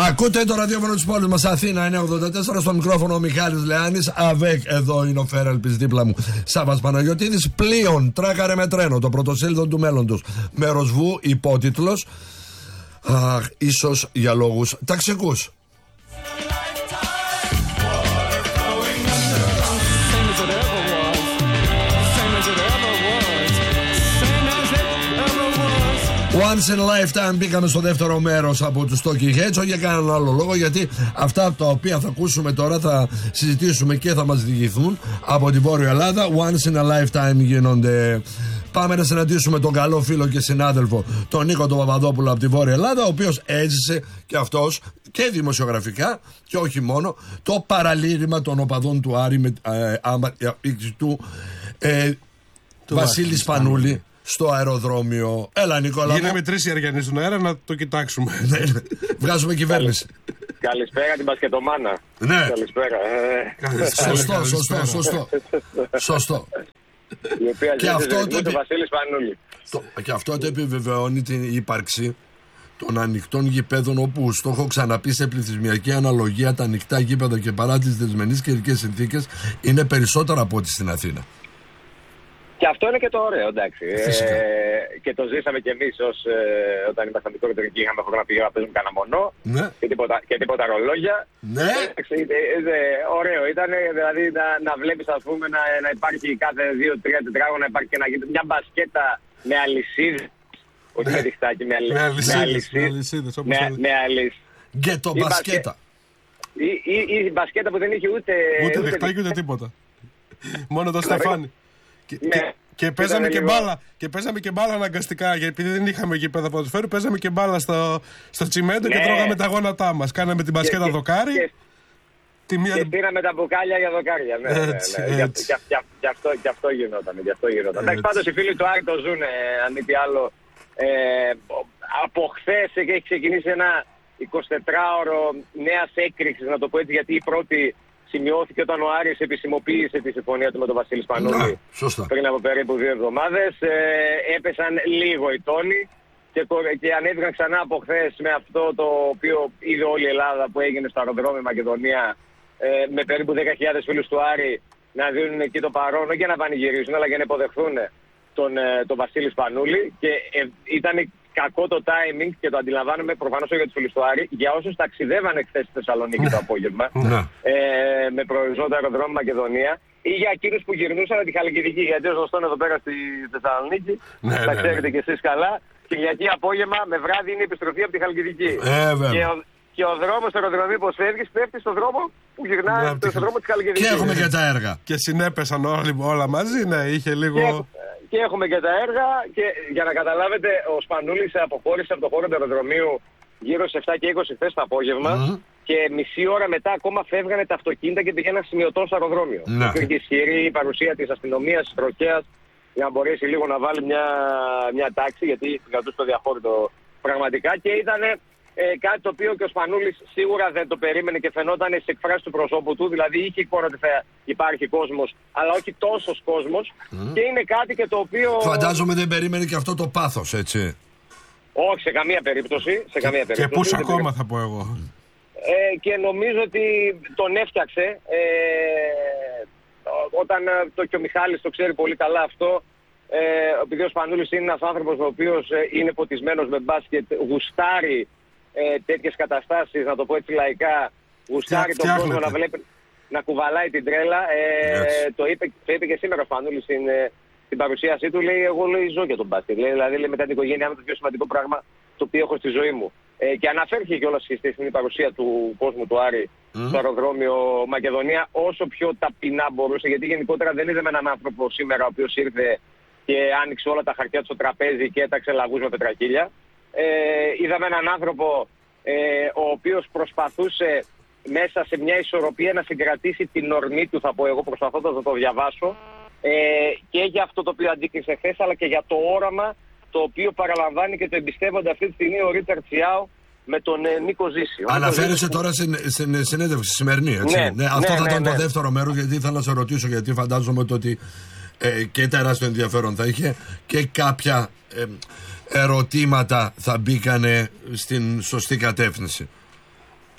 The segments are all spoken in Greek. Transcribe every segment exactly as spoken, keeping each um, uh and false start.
Ακούτε το ραδιόφωνο της πόλης μας Αθήνα εννιακόσια ογδόντα τέσσερα, στο μικρόφωνο ο Μιχάλης Λεάνης. ΑΒΕΚ, εδώ είναι ο Φέρελπης δίπλα μου Σάββας Παναγιωτίδης. Πλοίον, τράκαρε με τρένο, το πρωτοσέλιδο του μέλλοντος. Μέρος Βου, υπότιτλος. Αχ, ίσως για λόγους ταξικούς. Once in a lifetime μπήκαμε στο δεύτερο μέρος από τους Talking Heads, όχι για κανέναν άλλο λόγο, γιατί αυτά τα οποία θα ακούσουμε τώρα θα συζητήσουμε και θα μας διηγηθούν από την Βόρεια Ελλάδα. Once in a lifetime γίνονται. Πάμε να συναντήσουμε τον καλό φίλο και συνάδελφο τον Νίκο τον Παπαδόπουλο από τη Βόρεια Ελλάδα, ο οποίος έζησε και αυτός και δημοσιογραφικά και όχι μόνο το παραλήρημα των οπαδών του Άρη με, ε, άμα, ε, του, ε, του Βασίλη Σπανούλη στο αεροδρόμιο. Έλα Νικόλα. Γίναμε τρεις οι Αριανοί στον αέρα, να το κοιτάξουμε. Βγάζουμε κυβέρνηση. Καλησπέρα την μπασκετομάνα. Ναι. Καλησπέρα. Σωστό, σωστό, σωστό. Σωστό. Και αυτό το το Βασίλη Σπανούλη. Και αυτό το επιβεβαιώνει την ύπαρξη των ανοιχτών γηπέδων, όπου στο έχω ξαναπεί σε πληθυσμιακή αναλογία τα ανοιχτά γήπεδα και παρά τις δεσμενείς καιρικές συνθήκες είναι περισσότερα από ό,τι στην Αθήνα. Και αυτό είναι και το ωραίο, εντάξει. Ε, και το ζήσαμε κι εμείς ως, ε, όταν ήμασταν μικρότεροι και είχαμε χρόνο να πηγαίνουμε να παίζουμε κανένα μονό. Ναι. Και τίποτα, και τίποτα ρολόγια. Ναι. Ε, ε, ε, ωραίο ήταν, δηλαδή να, να βλέπεις, ας πούμε, να, να υπάρχει κάθε δύο τρία τετράγωνα, να υπάρχει και να γίνει μια μπασκέτα με αλυσίδες. Όχι με διχτάκι, με αλυσίδες. Με αλυσίδες. Γκέτο μπασκέτα. Ή, ή, ή μπασκέτα που δεν είχε ούτε. Ούτε διχτάκι ούτε τίποτα. Μόνο το στεφάνι. Και, ναι, και, και, παίζαμε και, μπάλα, και παίζαμε και μπάλα αναγκαστικά, γιατί επειδή δεν είχαμε γήπεδα ποδοσφαίρου, παίζαμε και μπάλα στο, στο τσιμέντο, ναι, και τρώγαμε τα γόνατά μας. Κάναμε την μπασκέτα και, δοκάρι. Και, τη μία... και πήραμε τα μπουκάλια για δοκάρια. Ναι, έτσι, ναι, ναι. έτσι. Και, και, και, αυτό, και αυτό γινόταν. Και αυτό γινόταν. Εντάξει, πάντως οι φίλοι του Άρη το ζουν, αν μη τι άλλο. Ε, από χθες έχει ξεκινήσει ένα εικοσιτετράωρο νέας έκρηξης, να το πω έτσι, γιατί η πρώτη σημειώθηκε όταν ο Άρης επισημοποίησε τη συμφωνία του με τον Βασίλη Σπανούλη πριν από περίπου δύο εβδομάδες. Ε, έπεσαν λίγο οι τόνοι και, και ανέβηκαν ξανά από χθες με αυτό το οποίο είδε όλη η Ελλάδα που έγινε στο αεροδρόμιο Μακεδονία, ε, με περίπου δέκα χιλιάδες φίλους του Άρη να δίνουν εκεί το παρόν, όχι για να πανηγυρίσουν αλλά για να υποδεχθούν τον, τον Βασίλη Σπανούλη. Και ε, ήταν κακό το timing και το αντιλαμβάνομαι προφανώς για τους φίλους του Άρη, για όσους ταξιδεύανε χθες στη Θεσσαλονίκη το απόγευμα ε, με προοριζόντα αεροδρόμιο Μακεδονία, ή για εκείνους που γυρνούσαν από τη Χαλκιδική. Γιατί ως γνωστόν εδώ πέρα στη Θεσσαλονίκη, ναι, τα ναι, ξέρετε ναι. κι εσείς καλά, Κυριακή απόγευμα με βράδυ είναι η επιστροφή από τη Χαλκιδική. Ε, και, ο, και ο δρόμος του αεροδρομίου πως φεύγεις, πέφτει στον δρόμο που γυρνάει ναι, στον δρόμο της Χαλκιδικής. Και έχουμε και τα έργα. Και συνέπεσαν όλα, όλα μαζί, ναι, είχε λίγο. Και, Και έχουμε και τα έργα και για να καταλάβετε, ο Σπανούλης αποχώρησε από το χώρο του αεροδρομίου γύρω στις επτά και είκοσι χθες το απόγευμα mm. και μισή ώρα μετά ακόμα φεύγανε τα αυτοκίνητα και πήγαιναν σημειωτό στο αεροδρόμιο. Ναι. Υπήρχε ισχυρή η παρουσία της αστυνομίας, της τροχέας, για να μπορέσει λίγο να βάλει μια, μια τάξη, γιατί κρατούσε το διαχώρητο πραγματικά, και ήταν ε, κάτι το οποίο και ο Σπανούλης σίγουρα δεν το περίμενε και φαινόταν στις εκφράσεις του προσώπου του. Δηλαδή είχε εικόνα ότι θα υπάρχει κόσμος, αλλά όχι τόσος κόσμος. Mm. Και είναι κάτι και το οποίο. Φαντάζομαι δεν περίμενε και αυτό το πάθος, έτσι. Όχι, σε καμία περίπτωση. Σε καμία περίπτωση. Και πούς ακόμα θα πω εγώ. Ε, και νομίζω ότι τον έφτιαξε. Ε, όταν το και ο Μιχάλης το ξέρει πολύ καλά αυτό. Ε, επειδή ο Σπανούλης είναι ένας άνθρωπος ο οποίος είναι ποτισμένος με μπάσκετ, γουστάρει ε, τέτοιες καταστάσεις, να το πω έτσι λαϊκά, γουστάρει τον κόσμο να βλέπει, να κουβαλάει την τρέλα. Ε, yes. το, είπε, το είπε και σήμερα ο Σπανούλης στην, στην παρουσίασή του, λέει, εγώ λέει, ζω για τον μπάσκετ. Λέει, δηλαδή λέει, μετά την οικογένειά μου το πιο σημαντικό πράγμα το οποίο έχω στη ζωή μου. Ε, και αναφέρθηκε κιόλας στην παρουσία του κόσμου του Άρη mm. στο αεροδρόμιο Μακεδονία όσο πιο ταπεινά μπορούσε, γιατί γενικότερα δεν είδαμε έναν άνθρωπο σήμερα ο οποίος ήρθε και άνοιξε όλα τα χαρτιά του στο τραπέζι και έταξε λαγούς με πετρακίλια. Ε, είδαμε έναν άνθρωπο ε, ο οποίος προσπαθούσε μέσα σε μια ισορροπία να συγκρατήσει την ορμή του, θα πω εγώ, προσπαθώντας να το διαβάσω, ε, και για αυτό το οποίο αντίκρισε χθες, αλλά και για το όραμα το οποίο παραλαμβάνει και το εμπιστεύονται αυτή τη στιγμή ο Ρίτσαρτ Σιάου με τον ε, Νίκο Ζήση. Αναφέρεσαι τώρα στην, στην συνέντευξη σημερινή, έτσι. Ναι, ναι, αυτό ναι, θα ναι, ήταν ναι. το δεύτερο μέρος, γιατί ήθελα να σε ρωτήσω, γιατί φαντάζομαι ότι ε, και τεράστιο ενδιαφέρον θα είχε και κάποια ε, ερωτήματα θα μπήκανε στην σωστή κατεύθυνση.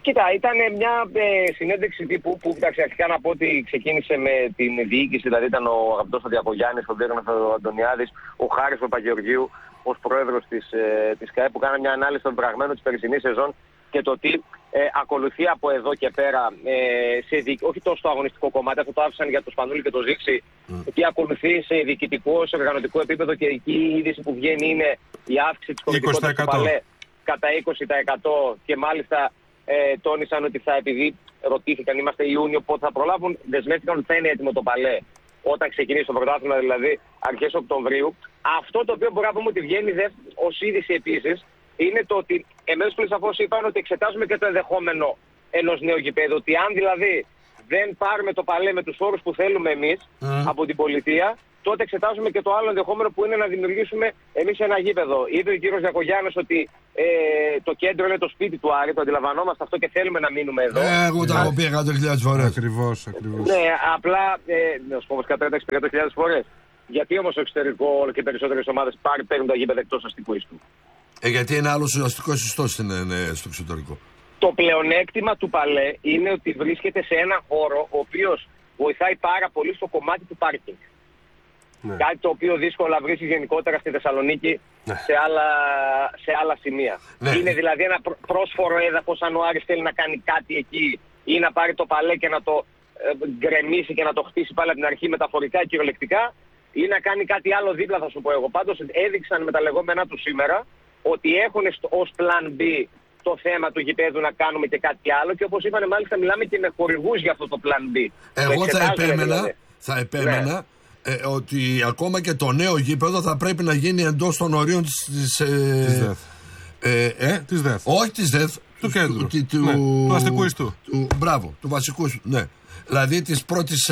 Κοίτα, ήταν μια ε, συνέντευξη τύπου που εντάξει, αρχικά να πω ότι ξεκίνησε με την διοίκηση, δηλαδή ήταν ο αγαπητός ο Διακογιάννης, ο Δέγνος ο Αντωνιάδης, ο Χάρης Παπαγεωργίου ως πρόεδρος της, ε, της ΚΑΕ, που κάνανε μια ανάλυση των πραγμένων της περσινής σεζόν και το τι ε, ακολουθεί από εδώ και πέρα, ε, σε δι... όχι τόσο στο αγωνιστικό κομμάτι, αυτό το άφησαν για το Σπανούλη και το Ζήξη, mm. τι ακολουθεί σε διοικητικό, σε οργανωτικό επίπεδο, και εκεί η είδηση που βγαίνει είναι η αύξηση της κομματικότητας του Παλέ κατά είκοσι τοις εκατό και μάλιστα ε, τόνισαν ότι θα, επειδή ρωτήθηκαν, είμαστε Ιούνιο, πότε θα προλάβουν, δεσμεύτηκαν ότι θα είναι έτοιμο το Παλέ όταν ξεκινήσει το πρωτάθλημα, δηλαδή αρχές Οκτωβρίου. Αυτό το οποίο μπορούμε να πούμε ότι βγαίνει ως είδηση επίσης είναι το ότι εμείς πλην σαφώς είπαν ότι εξετάζουμε και το ενδεχόμενο ενός νέου γηπέδου. Ότι αν δηλαδή δεν πάρουμε το Παλέ με τους όρους που θέλουμε εμείς mm. από την πολιτεία, τότε εξετάζουμε και το άλλο ενδεχόμενο που είναι να δημιουργήσουμε εμείς ένα γήπεδο. Είπε ο κύριος Διακογιάννης ότι ε, το κέντρο είναι το σπίτι του Άρη, το αντιλαμβανόμαστε αυτό και θέλουμε να μείνουμε εδώ. Ε, εγώ τα έχω πει εκατό χιλιάδες φορές. Ακριβώς, ακριβώς. Ναι, απλά, ε, να σου πω όμως κατά εκατό χιλιάδες φορές. Γιατί όμως στο εξωτερικό όλο και περισσότερες ομάδες παίρνουν τα γήπεδα εκτός αστικού ιστού? Ε, γιατί είναι άλλος αστικός ιστός στο εξωτερικό. Το πλεονέκτημα του Παλέ είναι ότι βρίσκεται σε ένα χώρο ο οποίος βοηθάει πάρα πολύ στο κομμάτι του πάρκινγκ. Ναι. Κάτι το οποίο δύσκολα βρίσκει γενικότερα στη Θεσσαλονίκη, ναι, σε, άλλα, σε άλλα σημεία. Ναι. Είναι δηλαδή ένα πρόσφορο έδαφος αν ο Άρης θέλει να κάνει κάτι εκεί ή να πάρει το Παλέ και να το ε, γκρεμίσει και να το χτίσει πάλι από την αρχή μεταφορικά και κυριολεκτικά, ή να κάνει κάτι άλλο δίπλα, θα σου πω εγώ. Πάντως έδειξαν με τα λεγόμενά του σήμερα ότι έχουν ως plan B το θέμα του γηπέδου να κάνουμε και κάτι άλλο, και όπως είπανε μάλιστα μιλάμε και με χορηγούς για αυτό το plan B. Εγώ θα επέμενα, δηλαδή. θα επέμενα ναι. ε, ότι ακόμα και το νέο γήπεδο θα πρέπει να γίνει εντός των ορίων της, ε, της ΔΕΘ. Ε, ε, της ΔΕΘ. Όχι της ΔΕΘ. Του κέντρου. Του, του, ναι, του αστικού ιστού. Του, μπράβο, του βασικού ιστού. Ναι. Δηλαδή της πρώτης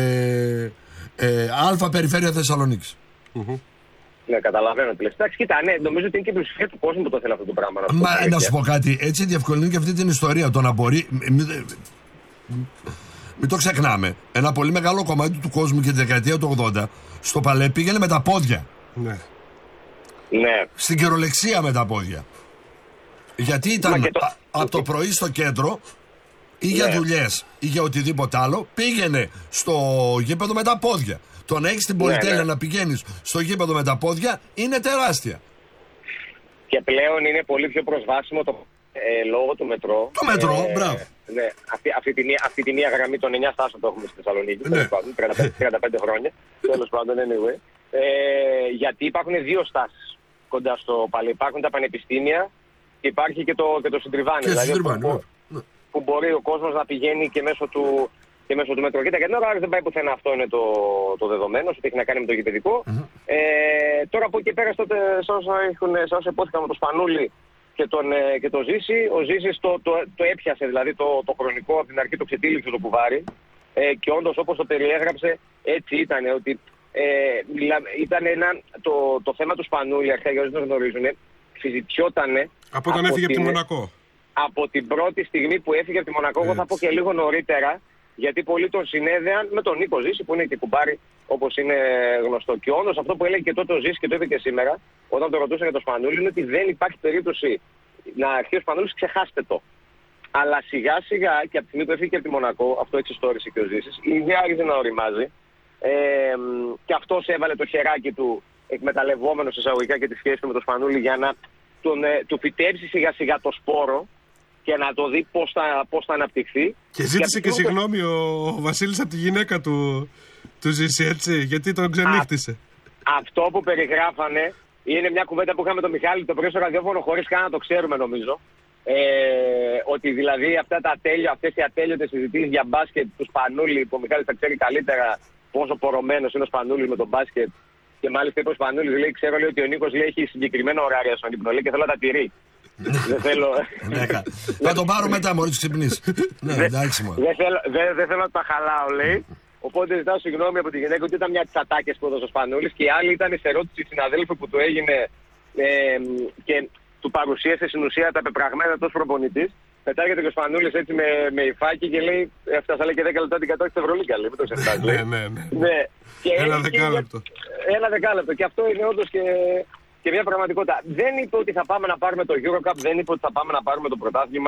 ε, ε, αλφα περιφέρεια Θεσσαλονίκης. Mm-hmm. Ναι, καταλαβαίνω τι λες. Εντάξει, κοίτα, ναι, νομίζω ότι είναι και η πλειοψηφία του κόσμου που το θέλει αυτό το πράγμα. Να, Μα, να σου πω κάτι, έτσι διευκολύνει και αυτή την ιστορία. Το να μπορεί. Μην, μην το ξεχνάμε. Ένα πολύ μεγάλο κομμάτι του κόσμου και τη δεκαετία του ογδόντα στο Παλέ πήγαινε με τα πόδια. Ναι. Ναι. Στην κυριολεξία με τα πόδια. Γιατί ήταν το... από το πρωί στο κέντρο ή για ναι. δουλειές ή για οτιδήποτε άλλο, πήγαινε στο γήπεδο με τα πόδια. Το να έχεις την πολυτέλεια ναι, ναι. να πηγαίνεις στο γήπεδο με τα πόδια είναι τεράστια. Και πλέον είναι πολύ πιο προσβάσιμο το, ε, λόγω του μετρό. Το μετρό, ε, μπράβο. Ναι, αυτή, αυτή, τη, αυτή τη μία γραμμή των εννιά στάσεων το έχουμε στη Θεσσαλονίκη. Ναι. τριάντα πέντε χρόνια. Τέλος πάντων, anyway. Ε, γιατί υπάρχουν δύο στάσεις κοντά στο Παλέ. Υπάρχουν τα πανεπιστήμια και υπάρχει και το, και το Συντριβάνι. Και δηλαδή, Συντριβάνι, που, ναι. που μπορεί ο κόσμος να πηγαίνει και μέσω του. Και μέσω του μετρό. Κοίτα, γιατί ο Άρης δεν πάει πουθενά, αυτό είναι το, το δεδομένο, ότι έχει να κάνει με το γηπεδικό. Mm-hmm. Ε, τώρα από εκεί πέρα, τότε, σε όσα, έχουν, σε όσα υπόθηκαν με τον Σπανούλη και τον, ε, και τον Ζήση, ο Ζήσης το, το, το έπιασε, δηλαδή το, το χρονικό, από την αρχή το ξετύλιξε το κουβάρι. Ε, και όντως, όπως το περιέγραψε, έτσι ήταν. Ότι ε, ήταν ένα, το, το θέμα του Σπανούλη, αρχικά για όσοι το γνωρίζουν, συζητιότανε. Από όταν έφυγε από τη Μονακό. Από την πρώτη στιγμή που έφυγε από τη Μονακό, εγώ θα πω και λίγο νωρίτερα. Γιατί πολλοί τον συνέδεαν με τον Νίκο Ζήση, που είναι και κουμπάρι, όπως είναι γνωστό. Και όντως αυτό που έλεγε και τότε ο Ζήσης και το είπε και σήμερα, όταν το ρωτούσαν για τον Σπανούλη, είναι ότι δεν υπάρχει περίπτωση να αρχίσει ο Σπανούλης, ξεχάστε το. Αλλά σιγά σιγά και από τη στιγμή που έφυγε από τη Μονακό, αυτό εξιστόρισε και ο Ζήσης, η ιδέα άρχισε να οριμάζει. Ε, και αυτός έβαλε το χεράκι του, εκμεταλλευόμενος εισαγωγικά και τη σχέση του με τον Σπανούλη, για να τον, ε, του φυτέψει σιγά σιγά το σπόρο και να το δει πώς θα, πώς θα αναπτυχθεί. Και ζήτησε και, και συγγνώμη ο, ο Βασίλης από τη γυναίκα του, του Ζήση, έτσι, γιατί τον ξενύχτησε. Αυτό που περιγράφανε είναι μια κουβέντα που είχαμε τον Μιχάλη το πρωί στο ραδιόφωνο, χωρίς καν να το ξέρουμε νομίζω. Ε, ότι δηλαδή αυτά τα ατέλεια, αυτές οι ατέλειωτες συζητήσεις για μπάσκετ του Σπανούλη, που ο Μιχάλης θα ξέρει καλύτερα πόσο πορωμένος είναι ο Σπανούλης με τον μπάσκετ. Και μάλιστα είπε ο Σπανούλης, λέει, ξέρω λέει, ότι ο Νίκος λέει, έχει συγκεκριμένα ωράρια στον ύπνο, λέει, και θέλω να τα τηρεί. Δεν θέλω. Θα τον πάρω μετά, μόλις ξυπνήσει. Ναι, εντάξει μου. Δεν θέλω να τα χαλάω, λέει. Οπότε ζητάω συγγνώμη από τη γυναίκα, ότι ήταν μια από τις ατάκες που έδωσε ο Σπανούλης, και η άλλη ήταν σε ερώτηση συναδέλφου που του έγινε και του παρουσίασε στην ουσία τα πεπραγμένα του ως προπονητής. Μετά έρχεται και ο Σπανούλης έτσι με, με υφάκι και λέει: έφτασα λέει και δέκα λεπτά την κατάκτηση της Ευρωλίγκα. Λέει, μην το ξεχνάς. Ναι, ναι, ναι. ναι. Και ένα δεκάλεπτο. Ένα δεκάλεπτο. Και αυτό είναι όντως και, και μια πραγματικότητα. Δεν είπε ότι θα πάμε να πάρουμε το Eurocup, δεν είπε ότι θα πάμε να πάρουμε το πρωτάθλημα.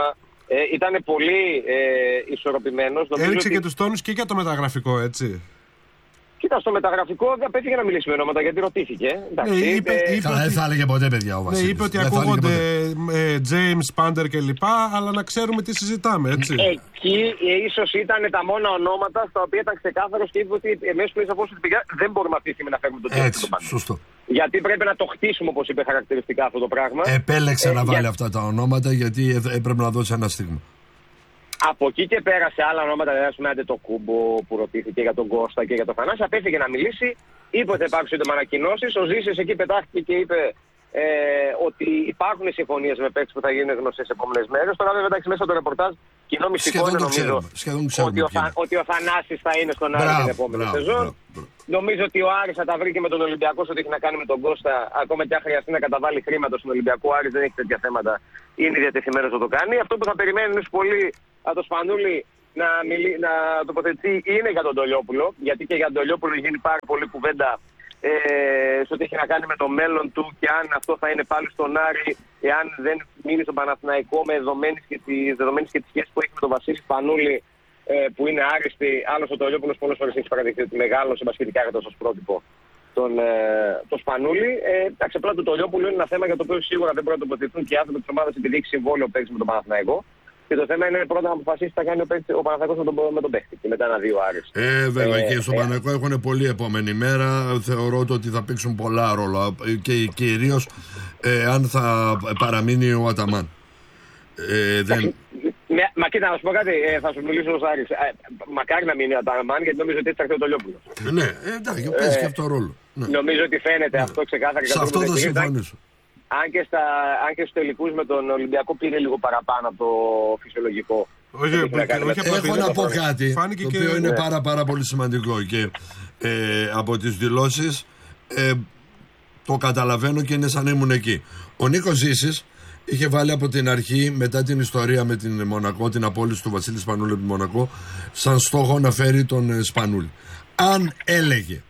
Ε, ήταν πολύ ε, ισορροπημένος. Έριξε ότι... και τους τόνους και για το μεταγραφικό, έτσι. Κοίτα, στο μεταγραφικό δεν πέφυγε να μιλήσει με ονόματα γιατί ρωτήθηκε. Εντάξει, ναι, είπε, είπε, είπε, δεν θα έλεγε ποτέ, παιδιά, ο Βασίλης. Ναι, είπε ότι δεν ακούγονται James, Πάντερ κλπ. Αλλά να ξέρουμε τι συζητάμε, έτσι. Εκεί ίσως ήταν τα μόνα ονόματα στα οποία ήταν ξεκάθαρος και είπε ότι εμείς που είσαμε δεν μπορούμε αυτή τη στιγμή να φέρουμε τον έτσι, σωστό. Γιατί πρέπει να το χτίσουμε, όπως είπε χαρακτηριστικά αυτό το πράγμα. Επέλεξε ε, να βάλει για... αυτά τα ονόματα γιατί έπρεπε να δώσει ένα στίγμα. Από εκεί και πέρα σε άλλα ονόματα, δηλαδή με Αντετοκούμπο που ρωτήθηκε για τον Κώστα και για τον Θανάση, απέφυγε να μιλήσει, είπε ότι θα υπάρξουν σύντομα ανακοινώσεις. Ο Ζήσης εκεί πετάχτηκε και είπε ε, ότι υπάρχουν συμφωνίες με παίκτες που θα γίνουν γνωστές σε επόμενες μέρες. Τώρα, βέβαια, εντάξει, μέσα στο ρεπορτάζ κοινό μυστικό είναι νομίζω ότι, ο Θα, ότι ο Θανάσης θα είναι στον Άρη την επόμενη μπράβο, σεζόν. Μπράβο, μπράβο. Νομίζω ότι ο Άρης θα τα βρει και με τον Ολυμπιακό σε ό,τι έχει να κάνει με τον Κώστα. Ακόμα και αν χρειαστεί να καταβάλει χρήματα στον Ολυμπιακό, ο Άρης δεν έχει τέτοια θέματα. Είναι διατεθειμένος να το κάνει. Αυτό που θα περιμένουν πολύ από το Σπανούλη να, μιλεί, να τοποθετηθεί είναι για τον Ντολιόπουλο. Γιατί και για τον Ντολιόπουλο γίνει πάρα πολύ κουβέντα ε, σε ό,τι έχει να κάνει με το μέλλον του και αν αυτό θα είναι πάλι στον Άρη, εάν δεν μείνει στον Παναθηναϊκό με δεδομένες και τις σχέσεις που έχει με τον Βασίλη Σπανούλη, ε, που είναι άριστη. Άλλος ο Ντολιόπουλος πολλές φορές έχει παραδειχθεί ότι μεγάλωσε μπασκετικά για τόσο πρότυπο τον, ε, το Σπανούλη. Ε, Απλά το Ντολιόπουλο είναι ένα θέμα για το οποίο σίγουρα δεν μπορεί να τοποθετηθούν και οι άνθρωποι της ομάδας επειδή έχει συμβόλαιο παίξει με τον Παναθηναϊκό. Και το θέμα είναι πρώτα να αποφασίσει τι θα κάνει ο, ο Παναθηναϊκός με τον, με τον παίχτη. Και μετά να δει ο Άρης. Ε, βέβαια. Ε, και στον ε, Παναθηναϊκό έχουν πολύ επόμενη μέρα. Θεωρώ ότι θα παίξουν πολλά ρόλο. Και κυρίως ε, αν θα παραμείνει ο Αταμάν. Ε, δεν... Ναι, μα κοίτα, να σου πω κάτι. Ε, θα σου μιλήσω ως Άρης. Ε, μακάρι να μείνει ο Αταμάν, γιατί νομίζω ότι έτσι θα έρθει ο Ντολιόπουλος. Ναι, ε, εντάξει, παίζει και αυτό ρόλο. Ναι. Νομίζω ότι φαίνεται ναι. αυτό ξεκάθαρα. Σε αυτό θα συμφωνήσω. Αν και, στα, αν και στους τελικούς με τον Ολυμπιακό πήρε λίγο παραπάνω από το φυσιολογικό. Όχι, έχω να πω κάτι το και οποίο και... είναι ναι. πάρα πάρα πολύ σημαντικό και ε, από τις δηλώσεις ε, το καταλαβαίνω και είναι σαν να ήμουν εκεί. Ο Νίκος Ζήσης είχε βάλει από την αρχή, μετά την ιστορία με την Μονακό, την απόλυση του Βασίλη Σπανούλη από τη Μονακό, σαν στόχο να φέρει τον Σπανούλη. Αν έλεγε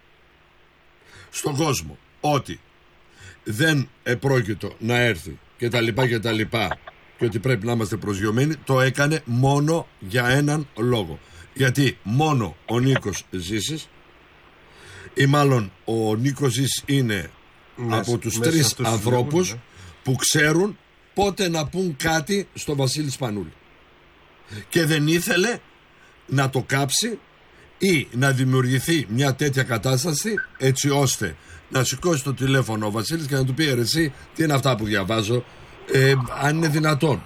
στον κόσμο ότι δεν επρόκειτο να έρθει και τα λοιπά και τα λοιπά και ότι πρέπει να είμαστε προσγειωμένοι, το έκανε μόνο για έναν λόγο. Γιατί μόνο ο Νίκος Ζήσης ή μάλλον ο Νίκος Ζήσης είναι μέσα, από τους τρεις ανθρώπους ναι. που ξέρουν πότε να πούν κάτι στο Βασίλη Σπανούλη. Και δεν ήθελε να το κάψει ή να δημιουργηθεί μια τέτοια κατάσταση έτσι ώστε να σηκώσει το τηλέφωνο ο Βασίλης και να του πει εσύ τι είναι αυτά που διαβάζω, ε, αν είναι δυνατόν.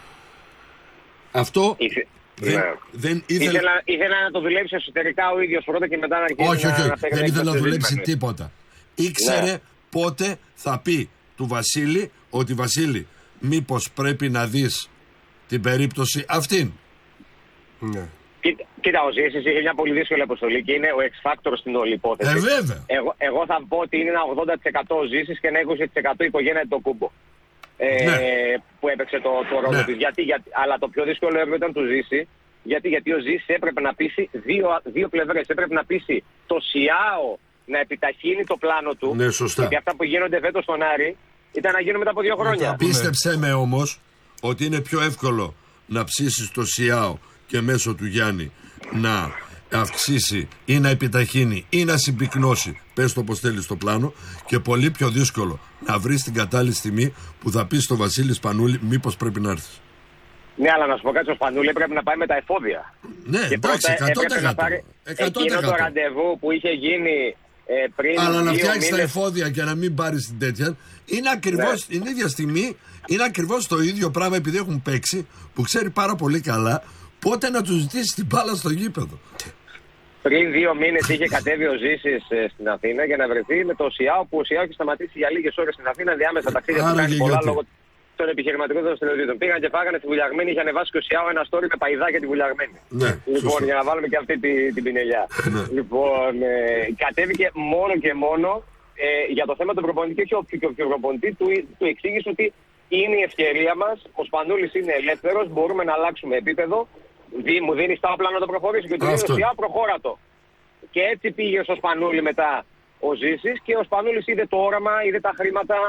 Αυτό Ήθε, δεν, ναι. δεν ήθελε... Ήθελα, ήθελα να το δουλέψει εσωτερικά ο ίδιος πρώτα και μετά να αρχίσει όχι, όχι, να, όχι. να δεν ήθελε να δουλέψει ζήτημα. τίποτα. Ήξερε ναι. πότε θα πει του Βασίλη ότι Βασίλη μήπως πρέπει να δεις την περίπτωση αυτήν. Ναι. Κοίτα, κοίτα, ο Ζήσης είχε μια πολύ δύσκολη αποστολή και είναι ο X-Factor στην όλη υπόθεση. Ε, βέβαια. Εγώ, εγώ θα πω ότι είναι ένα ογδόντα τοις εκατό ο Ζήσης και ένα είκοσι τοις εκατό η οικογένεια του Κούμπο. Ε, ναι. Που έπαιξε το, το ρόλο ναι. της. Γιατί, γιατί, αλλά το πιο δύσκολο έργο ήταν του Ζήση. Γιατί, γιατί ο Ζήσης έπρεπε να πείσει δύο, δύο πλευρές. Έπρεπε να πείσει το ΣΙΑΟ να επιταχύνει το πλάνο του. Ναι, σωστά. Γιατί αυτά που γίνονται φέτος στον Άρη ήταν να γίνουν μετά από δύο χρόνια. Πίστεψέ με όμως ότι είναι πιο εύκολο να ψήσεις το ΣΙΑΟ και μέσω του Γιάννη να αυξήσει ή να επιταχύνει ή να συμπυκνώσει, πες το πως θέλεις το πλάνο, και πολύ πιο δύσκολο να βρεις την κατάλληλη στιγμή που θα πεις στο Βασίλη Σπανούλη μήπως πρέπει να έρθεις. Ναι, αλλά να σου πω κάτι, ο Σπανούλη πρέπει να πάει με τα εφόδια. Ναι, και εντάξει, εκατό τοις εκατό. Εκείνο το ραντεβού που είχε γίνει ε, πριν. Αλλά να φτιάξεις τα εφόδια και να μην πάρεις την τέτοια, είναι ακριβώς ναι. την ίδια στιγμή, είναι ακριβώς το ίδιο πράγμα επειδή έχουν παίξει, που ξέρει πάρα πολύ καλά πότε να του ζητήσει την μπάλα στο γήπεδο. Πριν δύο μήνες είχε κατέβει ο Ζήσης ε, στην Αθήνα για να βρεθεί με το ΣΙΑΟ, που ο ΣΙΑΟ έχει σταματήσει για λίγες ώρες στην Αθήνα, διάμεσα ταξίδια που κάνει πολλά λόγω των επιχειρηματικών δραστηριοτήτων. Πήγαν και φάγανε τη Βουλιαγμένη, είχε ανεβάσει και ο ΣΙΑΟ ένα story με παϊδάκια τη Βουλιαγμένη. Ναι, λοιπόν, σωστό. για να βάλουμε και αυτή την, την πινελιά. Ναι. Λοιπόν, ε, κατέβηκε μόνο και μόνο ε, για το θέμα του προπονητή και ο προπονητή του, του εξήγησε ότι είναι η ευκαιρία μας, ο Σπανούλης είναι ελεύθερος, μπορούμε να αλλάξουμε επίπεδο. Δι, μου δίνει τα όπλα να το προχωρήσει και του λέει ο ΣΙΑΟ προχώρα το. Και έτσι πήγε στο Σπανούλη μετά ο Ζήσης και ο Σπανούλης είδε το όραμα, είδε τα χρήματα,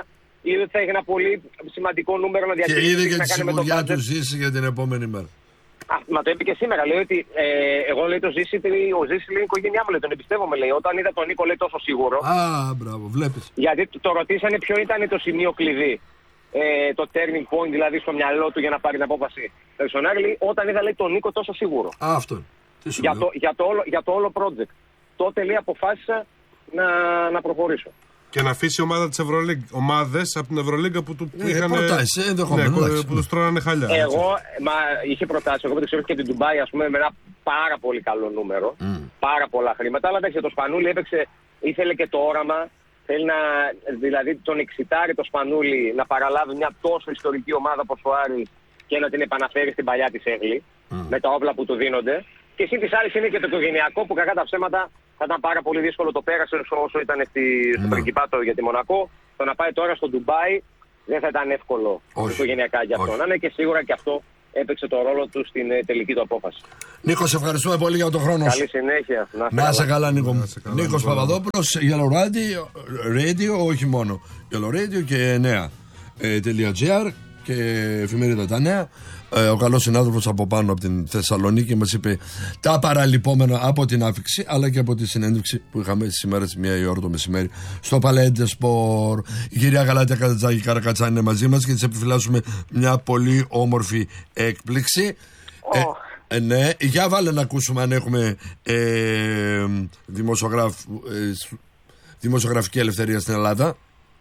είδε ότι θα έχει ένα πολύ σημαντικό νούμερο να διαχειριστεί. Και είδε και τη σιγουριά του Ζήση για την επόμενη μέρα. Α, μα το είπε και σήμερα. Λέει ότι ε, εγώ λέει το Ζήση, ο Ζήση λέει η οικογένειά μου, λέει, τον εμπιστεύομαι. Λέει. Όταν είδα τον Νίκο λέει τόσο σίγουρο. Α, μπράβο, βλέπεις. Γιατί το ρωτήσανε ποιο ήταν το σημείο κλειδί. Ε, το turning point δηλαδή στο μυαλό του για να πάρει την απόφαση. Περσονάρι λέει όταν είδα λέει τον Νίκο τόσο σίγουρο. Α, αυτό. Για το, για, το όλο, για το όλο project. Τότε λέει αποφάσισα να, να προχωρήσω. Και να αφήσει η ομάδα της Ευρωλίγκα. Ομάδες από την Ευρωλίγκα που του ε, είχαν. Προτάσεις, ε, ναι, που, που τους τρώνανε χαλιά. Εγώ, μα, είχε προτάσει. Εγώ δεν ξέρω και την Ντουμπάι, ας πούμε, με ένα πάρα πολύ καλό νούμερο. Mm. Πάρα πολλά χρήματα. Αλλά εντάξει, το Σπανούλι έπαιξε, ήθελε και το όραμα. Θέλει να, δηλαδή τον εξητάρει το Σπανούλι να παραλάβει μια τόσο ιστορική ομάδα όπως ο Άρης και να την επαναφέρει στην παλιά της έγκλη mm. με τα όπλα που του δίνονται. Και εσύ της άλλης είναι και το οικογενειακό που κακά τα ψέματα θα ήταν πάρα πολύ δύσκολο. Το πέρασε όσο ήταν στη, στο mm. Πρικυπάτο για τη Μονακό. Το να πάει τώρα στο Ντουμπάι δεν θα ήταν εύκολο οικογενειακά για αυτό. Να είναι και σίγουρα και αυτό έπαιξε το ρόλο του στην τελική του απόφαση. Νίκο, σε ευχαριστούμε πολύ για τον χρόνο σου. Καλή συνέχεια. Να είσαι καλά, Νίκο. Νίκος Παπαδόπουλος, Yellow Radio, Radio, όχι μόνο Yellow Radio και νέα.gr και εφημερίδα Τα Νέα. Ο καλός συνάδελφος από πάνω από την Θεσσαλονίκη μας είπε τα παραλυπόμενα από την άφηξη αλλά και από τη συνέντευξη που είχαμε σήμερα στις μία η ώρα το μεσημέρι στο Παλέντε Σπορ. Η κυρία Γαλάτια Κατατζάκη Καρακατσάνη είναι μαζί μας και της επιφυλάσσουμε μια πολύ όμορφη έκπληξη. Oh. Ε, ε, ναι, για βάλε να ακούσουμε αν έχουμε ε, δημοσιογράφ, ε, δημοσιογραφική ελευθερία στην Ελλάδα.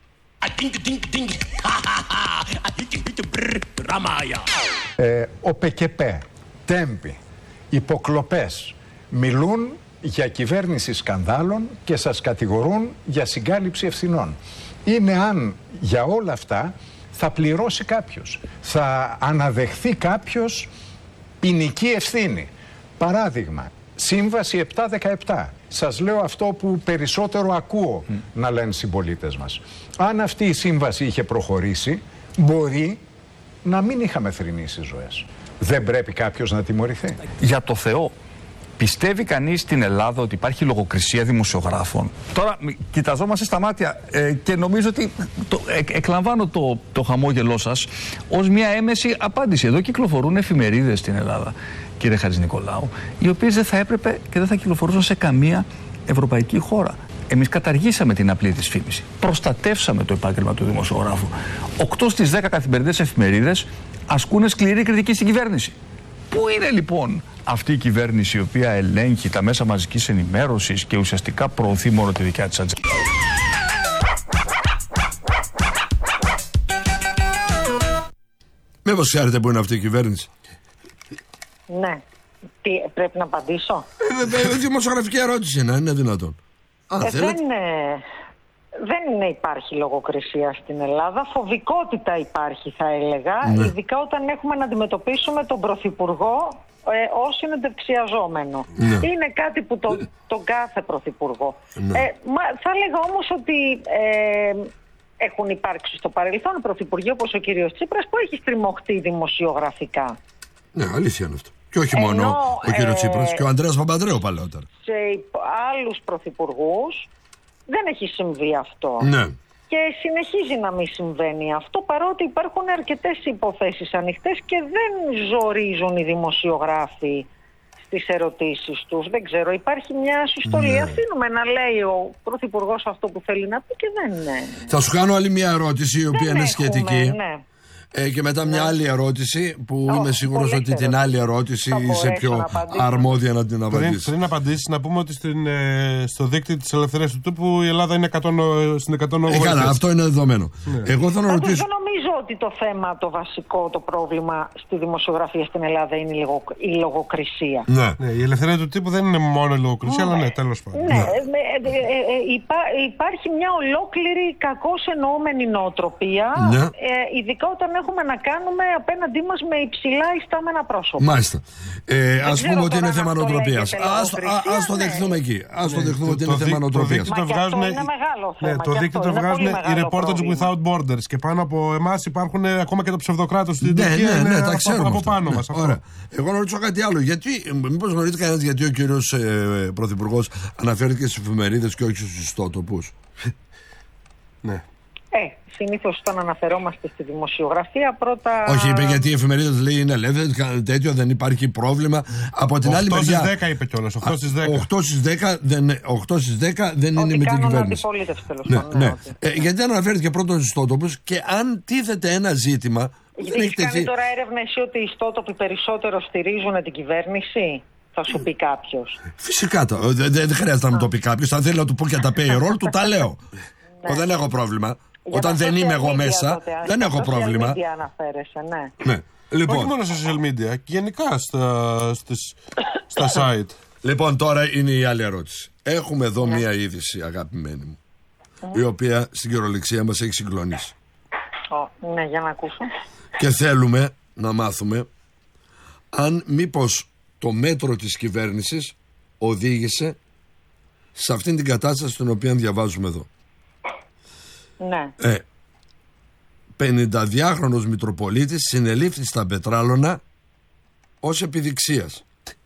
Ε, ο ΠΚΠ, τέμπη, υποκλοπές μιλούν για κυβέρνηση σκανδάλων και σας κατηγορούν για συγκάλυψη ευθυνών. Είναι αν για όλα αυτά θα πληρώσει κάποιος, θα αναδεχθεί κάποιος ποινική ευθύνη. Παράδειγμα, Σύμβαση επτά δεκαεπτά. Σας λέω αυτό που περισσότερο ακούω mm. να λένε συμπολίτες μας. Αν αυτή η σύμβαση είχε προχωρήσει, μπορεί να μην είχαμε θρηνήσει ζωές. Δεν πρέπει κάποιος να τιμωρηθεί. Για το Θεό, πιστεύει κανείς στην Ελλάδα ότι υπάρχει λογοκρισία δημοσιογράφων? Τώρα κοιταζόμαστε στα μάτια ε, και νομίζω ότι το, ε, εκλαμβάνω το, το χαμόγελό σας ως μια έμεση απάντηση. Εδώ κυκλοφορούν εφημερίδες στην Ελλάδα, κύριε Χατζηνικολάου, οι οποίες δεν θα έπρεπε και δεν θα κυκλοφορούσαν σε καμία ευρωπαϊκή χώρα. Εμείς καταργήσαμε την απλή της φήμηση. Προστατεύσαμε το επάγγελμα του δημοσιογράφου. Οκτώ στις δέκα καθημερινές εφημερίδες ασκούν σκληρή κριτική στην κυβέρνηση. Πού είναι λοιπόν αυτή η κυβέρνηση η οποία ελέγχει τα μέσα μαζικής ενημέρωσης και ουσιαστικά προωθεί μόνο τη δικιά της ατζέντα? Μήπως ξέρετε που είναι αυτή η κυβέρνηση? Ναι. Τι, πρέπει να απαντήσω? Ε, δημοσιογραφική ερώτηση είναι, είναι δυνατόν. Α, ε, δεν, ε, δεν υπάρχει λογοκρισία στην Ελλάδα. Φοβικότητα υπάρχει, θα έλεγα, ναι. Ειδικά όταν έχουμε να αντιμετωπίσουμε τον Πρωθυπουργό ε, ως συνεντευξιαζόμενο. Ναι. Είναι κάτι που το, τον κάθε Πρωθυπουργό. Ναι. Ε, μα, θα έλεγα όμως ότι ε, έχουν υπάρξει στο παρελθόν Πρωθυπουργοί όπως ο κύριος Τσίπρας που έχει στριμωχτεί δημοσιογραφικά. Ναι, αλήθεια είναι αυτό. Και όχι Ενώ, μόνο ο κύριος ε, Τσίπρας, και ο Ανδρέας Παπανδρέου παλαιότερα. Σε άλλους πρωθυπουργούς δεν έχει συμβεί αυτό. Ναι. Και συνεχίζει να μην συμβαίνει αυτό, παρότι υπάρχουν αρκετές υποθέσεις ανοιχτές και δεν ζορίζουν οι δημοσιογράφοι στις ερωτήσεις τους. Δεν ξέρω, υπάρχει μια συστολή. Ναι. Αφήνουμε να λέει ο πρωθυπουργός αυτό που θέλει να πει και δεν είναι. Θα σου κάνω άλλη μια ερώτηση, η οποία δεν είναι έχουμε, σχετική. Ναι. Ε, και μετά μια ναι. άλλη ερώτηση που oh, είμαι σίγουρος ότι την άλλη ερώτηση είσαι πιο να αρμόδια να την απαντήσεις. Πριν, πριν απαντήσεις, να πούμε ότι στην, ε, στο δίκτυο της ελευθερίας του τύπου η Ελλάδα είναι εκατό, στην εκατό ογδόντα. Ε, καλά, αυτό είναι δεδομένο. Ναι. Εγώ θέλω να ρωτήσω. Δεν νομίζω ότι το θέμα, το βασικό, το πρόβλημα στη δημοσιογραφία στην Ελλάδα είναι η, λογο, η λογοκρισία. Ναι. ναι, η ελευθερία του τύπου δεν είναι μόνο η λογοκρισία, ναι. αλλά ναι, τέλος πάντων. Ναι, ναι. Ε, ε, ε, υπά, υπάρχει μια ολόκληρη κακώς εννοούμενη νοοτροπία, ναι. ε, ειδικά όταν έχουμε να κάνουμε απέναντί μας με υψηλά ιστάμενα πρόσωπα. Μάλιστα. Ε, ας πούμε ότι είναι θέμα νοοτροπίας. Ας το δεχθούμε εκεί. Ας το δεχθούμε ότι είναι θέμα νοοτροπίας. Μα και αυτό είναι μεγάλο θέμα. Το δίκτυο το βγάζουν οι Reporters Without Borders και πάνω από εμάς υπάρχουν ακόμα και το ψευδοκράτος στην Τουρκία. Ναι, ναι, τα ξέρουμε από πάνω μας. Εγώ να ρωτήσω κάτι άλλο. Μήπως γνωρίζει κανένας γιατί ο κύριος Πρωθυπουργός αναφέρθηκε στις εφημερίδες και όχι στους ιστότοπους? Ναι. Ε, συνήθως όταν αναφερόμαστε στη δημοσιογραφία πρώτα... Όχι, είπε γιατί η εφημερίδα λέει είναι ελεύθερη, τέτοιο, δεν υπάρχει πρόβλημα. Από την άλλη μεριά... οκτώ στις δέκα είπε κιόλας, οκτώ στις δέκα. οκτώ στις δέκα δεν, οκτώ στις δέκα δεν είναι με την κυβέρνηση. Αντιπολίτευση, τέλος ναι, πάντων. ναι. Ναι, ε, γιατί δεν αναφέρθηκε πρώτον στους ιστότοπους και αν τίθεται ένα ζήτημα... Γιατί έχεις κάνει τεθεί... τώρα έρευνα εσύ ότι οι ιστότοποι περισσότερο στηρίζουν την κυβέρνηση, θα σου πει κάποιος. Φυσικά, το, δεν, δεν χρειάζεται να μου το πει κάποιος. Αν θέλω να του πω και τα payroll του, τα λέω. Ναι. Δεν έχω πρόβλημα. Για όταν δεν είμαι εγώ μέσα, τότε, δεν έχω πρόβλημα. Social media αναφέρεσαι, ναι. ναι. Λοιπόν. Όχι μόνο στα social media, γενικά στα, στις, στα site. Λοιπόν, τώρα είναι η άλλη ερώτηση. Έχουμε εδώ ναι. μία είδηση, αγαπημένη μου, mm. η οποία στην κυριολεξία μας έχει συγκλονίσει. Oh, ναι, για να ακούσω. Και θέλουμε να μάθουμε αν μήπως το μέτρο της κυβέρνησης οδήγησε σε αυτήν την κατάσταση την οποία διαβάζουμε εδώ. Ναι. Ε, πενηνταδυάχρονος Μητροπολίτης συνελήφθη στα Πετράλωνα ως επιδειξίας.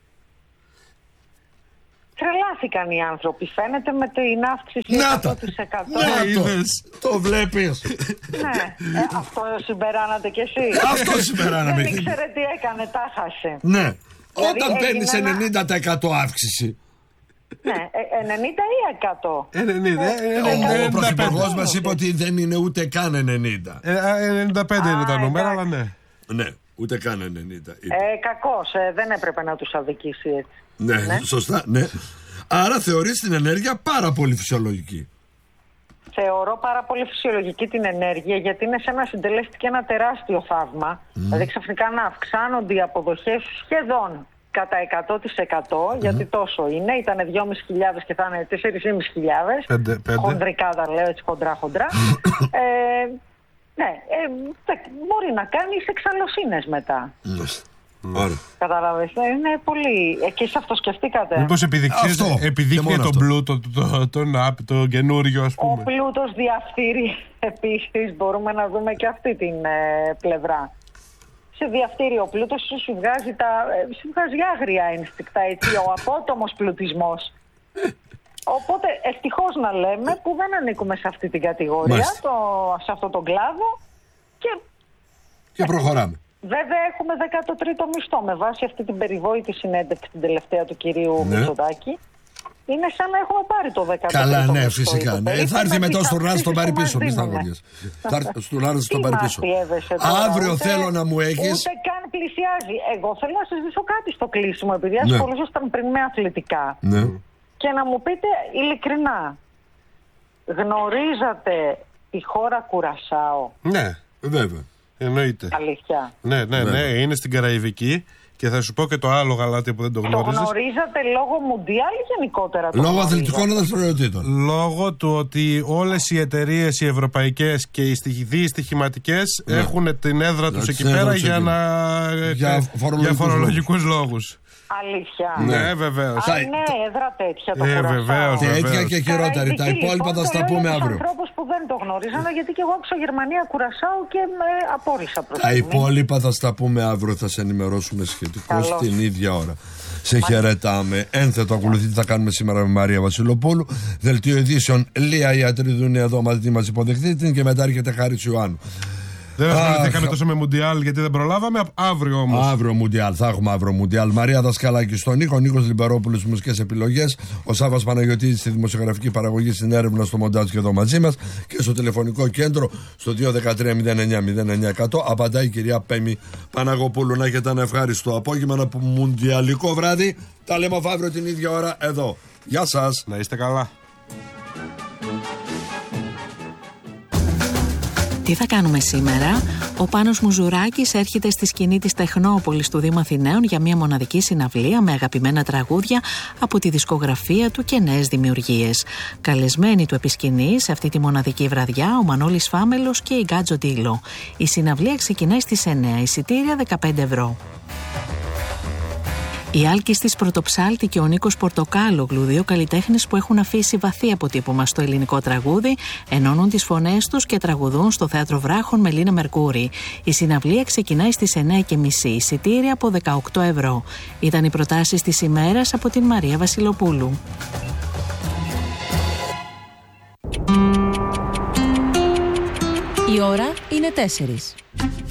Τρελάθηκαν οι άνθρωποι, φαίνεται, με την αύξηση να εκατό τοις εκατό. Ναι, το, το βλέπεις. Ναι, ε, αυτό συμπεράνατε κι εσείς. Αυτό συμπεράναμε. Δεν ήξερε τι έκανε, τα χάσε. Ναι, δηλαδή, όταν παίρνεις ένα... ενενήντα τοις εκατό αύξηση. Ναι, ενενήντα ή εκατό. ενενήντα. Ο πρωθυπουργός μας είπε ότι δεν είναι ούτε καν ενενήντα. ενενήντα πέντε είναι τα νούμερα, αλλά ναι. Ναι, ούτε καν ενενήντα. Ε, κακώς, ε, δεν έπρεπε να τους αδικήσει έτσι. Ναι, ναι, σωστά, ναι. Άρα θεωρείς την ενέργεια πάρα πολύ φυσιολογική. Θεωρώ πάρα πολύ φυσιολογική την ενέργεια, γιατί είναι σαν να συντελέστηκε ένα τεράστιο θαύμα. Mm. Δηλαδή ξαφνικά να αυξάνονται οι αποδοχές σχεδόν κατά εκατό τοις εκατό, mm. γιατί τόσο είναι. Ήταν δυόμισι χιλιάδες και θα είναι τέσσερις χιλιάδες πεντακόσιες. Χοντρικά τα λέω, έτσι χοντρά χοντρά. ε, ναι, ε, μπορεί να κάνει εξαλλοσύνες μετά. Mm. Άρα. Κατάλαβες, είναι πολύ. Και σε αυτό σκεφτήκατε. Μήπως επιδεικνύει τον πλούτο, το, το, το, το καινούριο, ας πούμε. Ο πλούτος διαφθείρει επίσης, μπορούμε να δούμε και αυτή την ε, πλευρά. Σε διαφθείρει ο πλούτος, σου βγάζει, τα, ε, σου βγάζει άγρια ένστικτα, έτσι, ο απότομος πλουτισμός. Οπότε ευτυχώς να λέμε που δεν ανήκουμε σε αυτή την κατηγορία, το, σε αυτόν τον κλάδο και, και προχωράμε. Βέβαια έχουμε δέκατο τρίτο μισθό με βάση αυτή την περιβόητη συνέντευξη την τελευταία του κυρίου ναι. Μητσοτάκη. Είναι σαν να έχουμε πάρει το δέκατο τρίτο Καλά, ναι, μισθό, φυσικά. Ναι. Θα έρθει μετά ο Στουρνάρης τον πάρει πίσω. Μη σταγόριας. Θα έρθει ο Στουρνάρης τον πάρει πίσω. Αύριο ούτε, θέλω να μου έχεις. Ούτε καν πλησιάζει. Εγώ θέλω να συζητήσω κάτι στο κλείσιμο, επειδή ναι. ασχολούσασταν πριν με αθλητικά. Ναι. Και να μου πείτε ειλικρινά, γνωρίζατε τη χώρα Κουρασάο? Ναι, βέβαια. Εννοείται. Αλήθεια. Ναι, ναι, ναι, είναι στην Καραϊβική και θα σου πω και το άλλο γαλάτι που δεν το γνωρίζεις. Το γνωρίζατε λόγω Μουντιάλ ή γενικότερα? Το λόγω αθλητικών δραστηριοτήτων. Λόγω του ότι όλες οι εταιρείες οι ευρωπαϊκές και οι δύο στοιχηματικές ναι. έχουν την έδρα τους εκεί πέρα για, να... για φορολογικούς, για φορολογικούς λόγους. Αλήθεια. Ναι, βεβαίως. Α, ναι, έδρα τέτοια το ε, βεβαίως, τέτοια και χειρότερη. Τα υπόλοιπα θα στα πούμε αύριο. Ανθρώπους που δεν το γνωρίζανε, γιατί και εγώ άκουσα Γερμανία Κουρασάου και με απόρρισα προς τα υπόλοιπα θα στα πούμε αύριο, θα σε ενημερώσουμε σχετικώς την ίδια ώρα. Σε χαιρετάμε. Ένθετο ακολουθεί τι θα κάνουμε σήμερα με Μαρία Βασιλοπούλου. Δελτίο ειδήσεων Λία Ιατρίδου είναι εδώ μαζί μας, υποδεχτείτε την, και μετά έρχεται Χάρης Ιωάννου. Δεν ασχοληθήκαμε τόσο με Μουντιάλ γιατί δεν προλάβαμε. Αύριο όμως. Αύριο Μουντιάλ, θα έχουμε αύριο Μουντιάλ. Μαρία Δασκαλάκη στον Νίκο, Νίκος Λιμπερόπουλος στις μουσικές επιλογές, ο Σάββας Παναγιωτίδης στη δημοσιογραφική παραγωγή, στην έρευνα, στο μοντάζ και εδώ μαζί μας, και στο τηλεφωνικό κέντρο στο δύο ένα τρία μηδέν εννιά μηδέν εννιά εκατό απαντάει η κυρία Πέμη Παναγοπούλου. Να έχετε ένα ευχάριστο απόγευμα, ένα μουντιαλικό βράδυ. Τα λέμε αύριο την ίδια ώρα εδώ. Γεια σας. Να είστε καλά. Τι θα κάνουμε σήμερα? Ο Πάνος Μουζουράκης έρχεται στη σκηνή της Τεχνόπολης του Δήμου Αθηναίων για μια μοναδική συναυλία με αγαπημένα τραγούδια από τη δισκογραφία του και νέες δημιουργίες. Καλεσμένοι του επισκηνή σε αυτή τη μοναδική βραδιά ο Μανώλης Φάμελος και η Γκάτζο Ντίλο. Η συναυλία ξεκινάει στις εννιά, εισιτήρια δεκαπέντε ευρώ. Η Άλκης της Πρωτοψάλτη και ο Νίκος Πορτοκάλογλου, δύο καλλιτέχνες που έχουν αφήσει βαθύ αποτύπωμα στο ελληνικό τραγούδι, ενώνουν τις φωνές τους και τραγουδούν στο Θέατρο Βράχων με Λίνα Μερκούρη. Η συναυλία ξεκινάει στις εννιά και μισή, εισιτήρια από δεκαοκτώ ευρώ. Ήταν οι προτάσεις της ημέρας από την Μαρία Βασιλοπούλου. Η ώρα είναι τέσσερις.